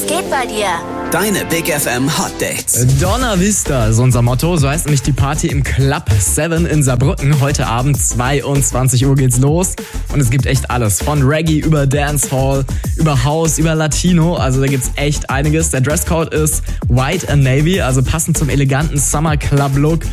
geht bei dir? Deine Big FM Hot Dates. Donna Vista ist unser Motto, so heißt nämlich die Party im Club 7 in Saarbrücken. Heute Abend 22 Uhr geht's los und es gibt echt alles. Von Reggae über Dancehall, über House, über Latino, also da gibt's echt einiges. Der Dresscode ist White and Navy, also passend zum eleganten Summer Club Look.